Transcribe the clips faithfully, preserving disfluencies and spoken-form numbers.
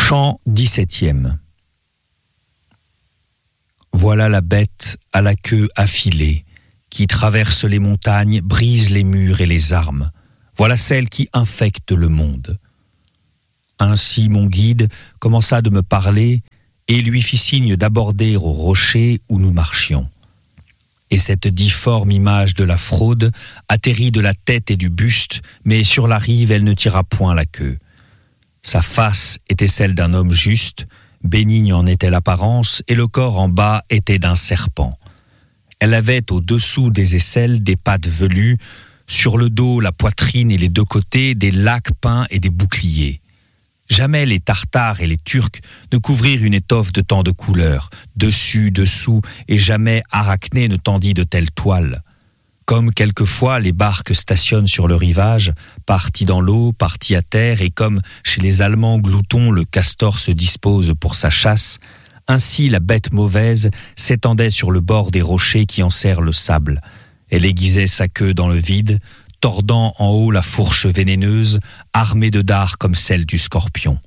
Chant dix-septième. Voilà la bête à la queue affilée, qui traverse les montagnes, brise les murs et les armes. Voilà celle qui infecte le monde. Ainsi mon guide commença de me parler et lui fit signe d'aborder au rocher où nous marchions. Et cette difforme image de la fraude atterrit de la tête et du buste, mais sur la rive elle ne tira point la queue. Sa face était celle d'un homme juste, bénigne en était l'apparence, et le corps en bas était d'un serpent. Elle avait au-dessous des aisselles des pattes velues, sur le dos, la poitrine et les deux côtés, des lacs peints et des boucliers. Jamais les Tartares et les Turcs ne couvrirent une étoffe de tant de couleurs, dessus, dessous, et jamais Arachné ne tendit de telles toiles. Comme quelquefois les barques stationnent sur le rivage, parties dans l'eau, parties à terre, et comme chez les Allemands gloutons le castor se dispose pour sa chasse, ainsi la bête mauvaise s'étendait sur le bord des rochers qui enserrent le sable. Elle aiguisait sa queue dans le vide, tordant en haut la fourche vénéneuse, armée de dards comme celle du scorpion.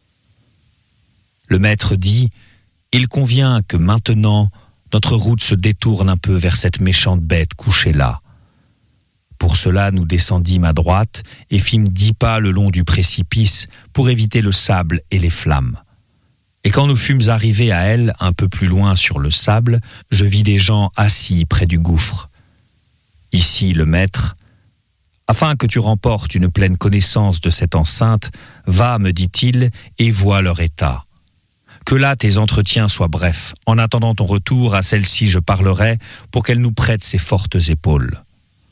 Le maître dit « Il convient que maintenant, notre route se détourne un peu vers cette méchante bête couchée là. » Pour cela, nous descendîmes à droite et fîmes dix pas le long du précipice pour éviter le sable et les flammes. Et quand nous fûmes arrivés à elle, un peu plus loin sur le sable, je vis des gens assis près du gouffre. Ici, le maître, afin que tu remportes une pleine connaissance de cette enceinte, va, me dit-il, et vois leur état. Que là tes entretiens soient brefs. En attendant ton retour, à celle-ci je parlerai pour qu'elle nous prête ses fortes épaules.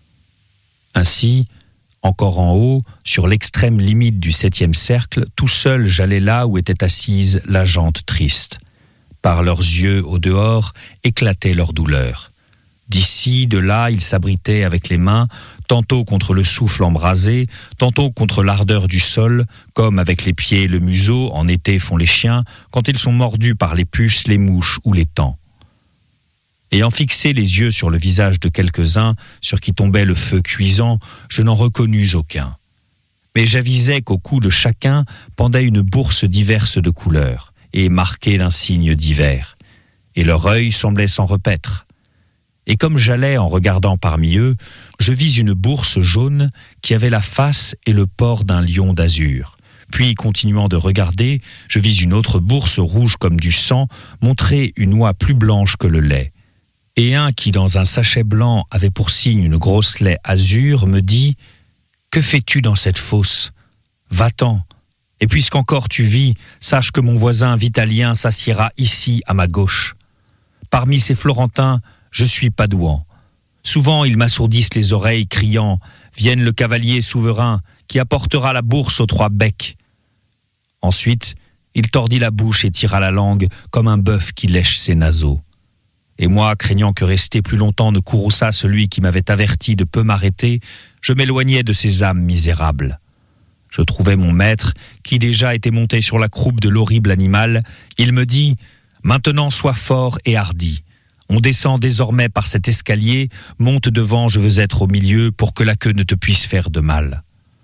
Ainsi, encore en haut, sur l'extrême limite du septième cercle, tout seul j'allais là où était assise la gente triste. Par leurs yeux au dehors éclatait leur douleur. D'ici, de là, ils s'abritaient avec les mains, tantôt contre le souffle embrasé, tantôt contre l'ardeur du sol, comme avec les pieds le museau, en été font les chiens, quand ils sont mordus par les puces, les mouches ou les taons. Ayant fixé les yeux sur le visage de quelques-uns, sur qui tombait le feu cuisant, je n'en reconnus aucun. Mais j'avisai qu'au cou de chacun pendait une bourse diverse de couleurs, et marquée d'un signe divers, et leur œil semblait s'en repaître. Et comme j'allais en regardant parmi eux, je vis une bourse jaune qui avait la face et le port d'un lion d'azur. Puis, continuant de regarder, je vis une autre bourse rouge comme du sang montrer une oie plus blanche que le lait. Et un qui, dans un sachet blanc, avait pour signe une grosse lait azur, me dit « Que fais-tu dans cette fosse ? Va-t'en, et puisqu'encore tu vis, sache que mon voisin vitalien s'assiera ici à ma gauche. Parmi ces Florentins, je suis Padouan. Souvent, ils m'assourdissent les oreilles, criant « Vienne le cavalier souverain, qui apportera la bourse aux trois becs. » Ensuite, il tordit la bouche et tira la langue, comme un bœuf qui lèche ses naseaux. Et moi, craignant que rester plus longtemps ne courrouçât celui qui m'avait averti de peu m'arrêter, je m'éloignai de ces âmes misérables. Je trouvai mon maître, qui déjà était monté sur la croupe de l'horrible animal. Il me dit « Maintenant, sois fort et hardi. On descend désormais par cet escalier, monte devant, je veux être au milieu, pour que la queue ne te puisse faire de mal. »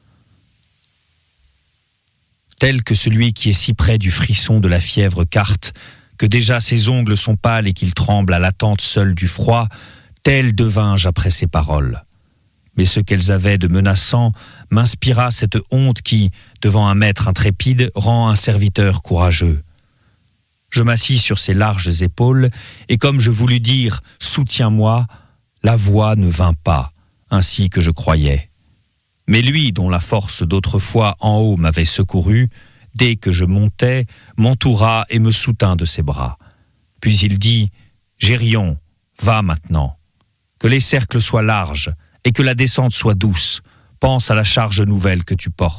Tel que celui qui est si près du frisson de la fièvre carte, que déjà ses ongles sont pâles et qu'il tremble à l'attente seul du froid, tel devins-je après ces paroles. Mais ce qu'elles avaient de menaçant m'inspira cette honte qui, devant un maître intrépide, rend un serviteur courageux. Je m'assis sur ses larges épaules, et comme je voulus dire « Soutiens-moi », la voix ne vint pas, ainsi que je croyais. Mais lui, dont la force d'autrefois en haut m'avait secouru, dès que je montais, m'entoura et me soutint de ses bras. Puis il dit « Gérion, va maintenant. Que les cercles soient larges, et que la descente soit douce. Pense à la charge nouvelle que tu portes. »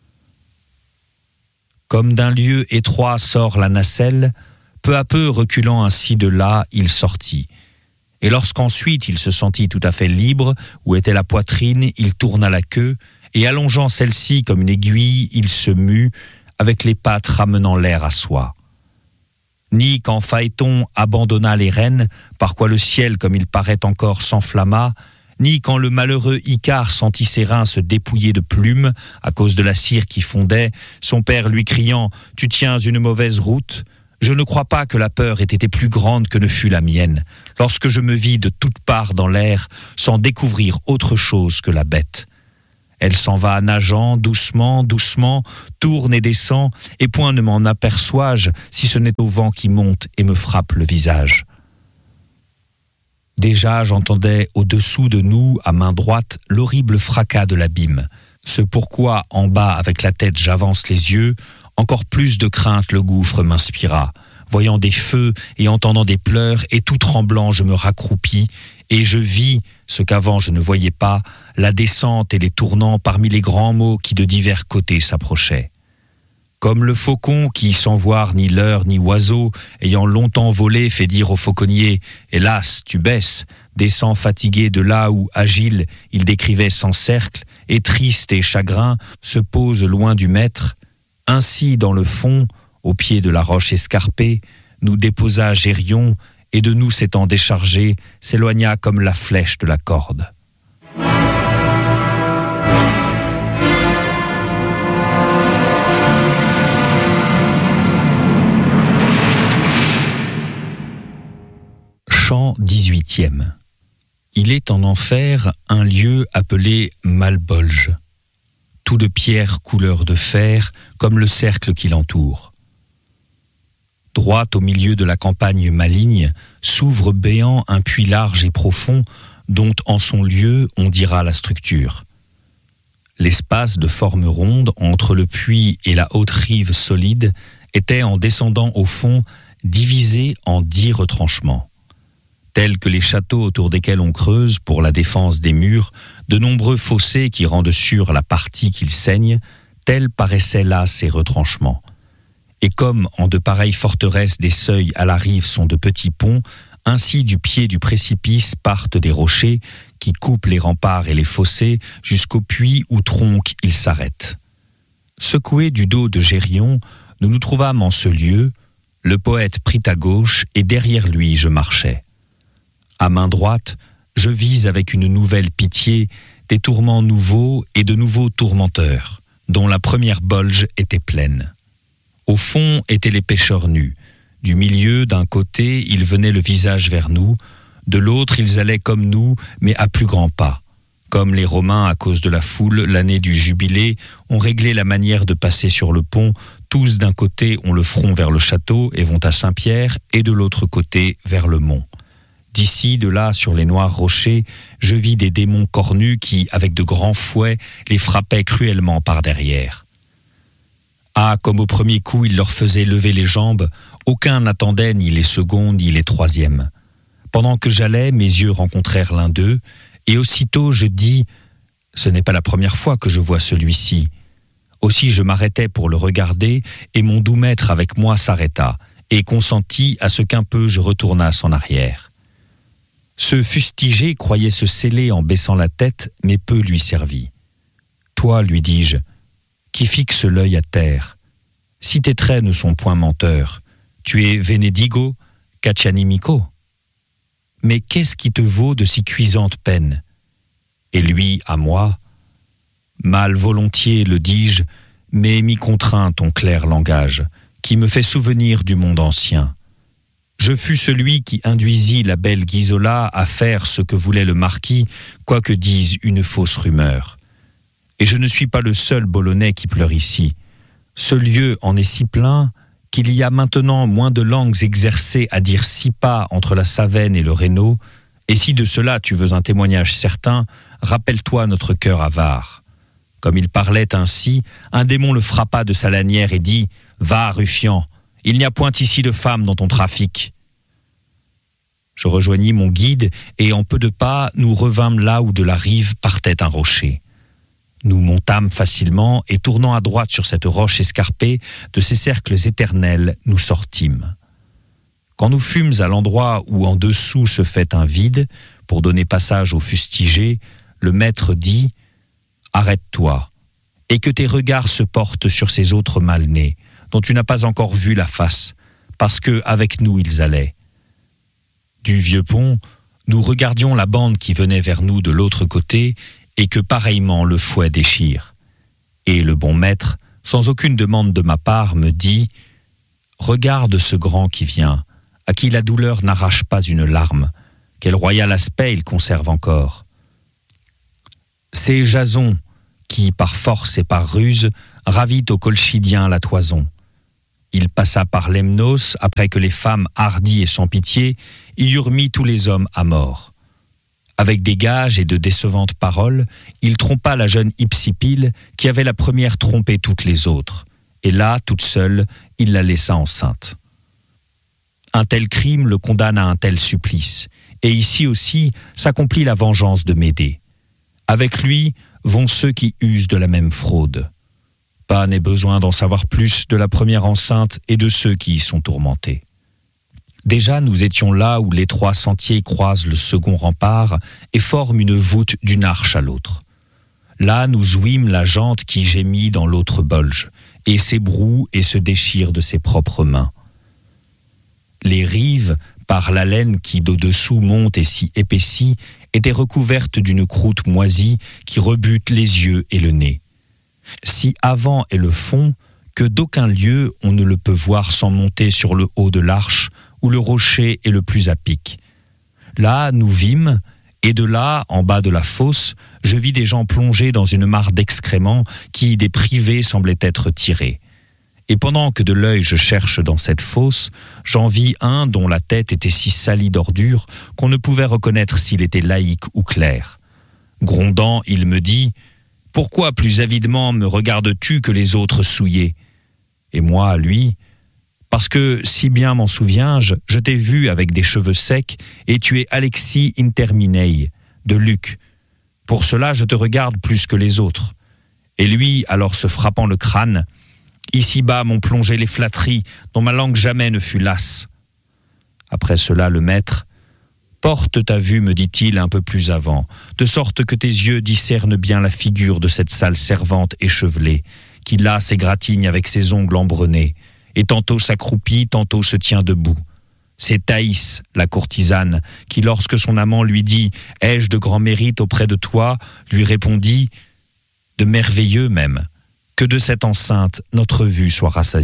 Comme d'un lieu étroit sort la nacelle, peu à peu reculant ainsi de là, il sortit. Et lorsqu'ensuite il se sentit tout à fait libre, où était la poitrine, il tourna la queue, et allongeant celle-ci comme une aiguille, il se mut, avec les pattes ramenant l'air à soi. Ni quand Phaéton abandonna les rênes, par quoi le ciel, comme il paraît encore, s'enflamma, ni quand le malheureux Icare sentit ses reins se dépouiller de plumes à cause de la cire qui fondait, son père lui criant « Tu tiens une mauvaise route », je ne crois pas que la peur ait été plus grande que ne fut la mienne, lorsque je me vis de toutes parts dans l'air, sans découvrir autre chose que la bête. Elle s'en va nageant, doucement, doucement, tourne et descend, et point ne m'en aperçois-je, si ce n'est au vent qui monte et me frappe le visage. Déjà j'entendais au-dessous de nous, à main droite, l'horrible fracas de l'abîme. Ce pourquoi, en bas, avec la tête, j'avance les yeux, encore plus de crainte le gouffre m'inspira. Voyant des feux et entendant des pleurs, et tout tremblant je me raccroupis, et je vis, ce qu'avant je ne voyais pas, la descente et les tournants parmi les grands mots qui de divers côtés s'approchaient. Comme le faucon qui, sans voir ni leurre ni oiseau, ayant longtemps volé, fait dire au fauconnier « Hélas, tu baisses », descend fatigué de là où, agile, il décrivait sans cercle, et triste et chagrin, se pose loin du maître. Ainsi, dans le fond, au pied de la roche escarpée, nous déposa Gérion, et de nous s'étant déchargé, s'éloigna comme la flèche de la corde. Chant dix-huitième. Il est en enfer un lieu appelé Malbolge, tout de pierre couleur de fer, comme le cercle qui l'entoure. Droit au milieu de la campagne maligne, s'ouvre béant un puits large et profond, dont en son lieu on dira la structure. L'espace de forme ronde entre le puits et la haute rive solide était, en descendant au fond, divisé en dix retranchements. Tels que les châteaux autour desquels on creuse, pour la défense des murs, de nombreux fossés qui rendent sûre la partie qu'ils saignent, tels paraissaient là ces retranchements. Et comme en de pareilles forteresses des seuils à la rive sont de petits ponts, ainsi du pied du précipice partent des rochers qui coupent les remparts et les fossés jusqu'au puits où tronquent ils s'arrêtent. Secoués du dos de Gérion, nous nous trouvâmes en ce lieu, le poète prit à gauche et derrière lui je marchais. À main droite, je vis avec une nouvelle pitié des tourments nouveaux et de nouveaux tourmenteurs, dont la première bolge était pleine. Au fond étaient les pêcheurs nus. Du milieu, d'un côté, ils venaient le visage vers nous, de l'autre, ils allaient comme nous, mais à plus grands pas. Comme les Romains, à cause de la foule, l'année du jubilé, ont réglé la manière de passer sur le pont, tous d'un côté ont le front vers le château et vont à Saint-Pierre, et de l'autre côté vers le mont. D'ici, de là, sur les noirs rochers, je vis des démons cornus qui, avec de grands fouets, les frappaient cruellement par derrière. Ah, comme au premier coup, ils leur faisaient lever les jambes, aucun n'attendait ni les seconds ni les troisièmes. Pendant que j'allais, mes yeux rencontrèrent l'un d'eux, et aussitôt je dis « Ce n'est pas la première fois que je vois celui-ci ». Aussi je m'arrêtai pour le regarder, et mon doux maître avec moi s'arrêta, et consentit à ce qu'un peu je retournasse en arrière. Ce fustigé croyait se sceller en baissant la tête, mais peu lui servit. « Toi, lui dis-je, qui fixe l'œil à terre, si tes traits ne sont point menteurs, tu es Venedigo Caccianimico. Mais qu'est-ce qui te vaut de si cuisantes peines ?» Et lui, à moi, « Mal volontiers, le dis-je, mais m'y contraint ton clair langage, qui me fait souvenir du monde ancien. Je fus celui qui induisit la belle Guisola à faire ce que voulait le marquis, quoique dise une fausse rumeur. Et je ne suis pas le seul Bolonais qui pleure ici. Ce lieu en est si plein qu'il y a maintenant moins de langues exercées à dire six pas entre la Savenne et le Rhénaud, et si de cela tu veux un témoignage certain, rappelle-toi notre cœur avare. Comme il parlait ainsi, un démon le frappa de sa lanière et dit « Va, ruffian, il n'y a point ici de femmes dans ton trafic. » Je rejoignis mon guide, et en peu de pas, nous revînmes là où de la rive partait un rocher. Nous montâmes facilement, et tournant à droite sur cette roche escarpée, de ces cercles éternels, nous sortîmes. Quand nous fûmes à l'endroit où en dessous se fait un vide, pour donner passage aux fustigés, le maître dit « Arrête-toi, et que tes regards se portent sur ces autres mal-nés, dont tu n'as pas encore vu la face, parce que avec nous ils allaient. » Du vieux pont, nous regardions la bande qui venait vers nous de l'autre côté et que pareillement le fouet déchire. Et le bon maître, sans aucune demande de ma part, me dit « Regarde ce grand qui vient, à qui la douleur n'arrache pas une larme, quel royal aspect il conserve encore. C'est Jason qui, par force et par ruse, ravit aux Colchidiens la toison. Il passa par Lemnos après que les femmes hardies et sans pitié y eurent mis tous les hommes à mort. Avec des gages et de décevantes paroles, il trompa la jeune Hypsipyle qui avait la première trompé toutes les autres, et là, toute seule, il la laissa enceinte. Un tel crime le condamne à un tel supplice, et ici aussi s'accomplit la vengeance de Médée. Avec lui vont ceux qui usent de la même fraude. Pas n'est besoin d'en savoir plus de la première enceinte et de ceux qui y sont tourmentés. Déjà nous étions là où l'étroit sentier croise le second rempart et forme une voûte d'une arche à l'autre. Là nous ouïmes la jante qui gémit dans l'autre bolge, et s'ébroue et se déchire de ses propres mains. Les rives, par la laine qui d'au-dessous monte et s'y épaissit, étaient recouvertes d'une croûte moisie qui rebute les yeux et le nez. Si avant est le fond, que d'aucun lieu on ne le peut voir sans monter sur le haut de l'arche, où le rocher est le plus à pic. Là, nous vîmes, et de là, en bas de la fosse, je vis des gens plongés dans une mare d'excréments qui, des privés, semblaient être tirés. Et pendant que de l'œil je cherche dans cette fosse, j'en vis un dont la tête était si salie d'ordures qu'on ne pouvait reconnaître s'il était laïque ou clair. Grondant, il me dit « Pourquoi plus avidement me regardes-tu que les autres souillés ?» Et moi, lui, « Parce que, si bien m'en souviens-je, je t'ai vu avec des cheveux secs, et tu es Alexis Interminei, de Luc. Pour cela, je te regarde plus que les autres. » Et lui, alors se frappant le crâne, « Ici-bas m'ont plongé les flatteries, dont ma langue jamais ne fut lasse. » Après cela, le maître, « Porte ta vue, me dit-il un peu plus avant, de sorte que tes yeux discernent bien la figure de cette sale servante échevelée, qui là s'égratigne avec ses ongles embrenés, et tantôt s'accroupit, tantôt se tient debout. C'est Thaïs, la courtisane, qui lorsque son amant lui dit « Ai-je de grand mérite auprès de toi ?» lui répondit « De merveilleux même, que de cette enceinte notre vue soit rassasiée. »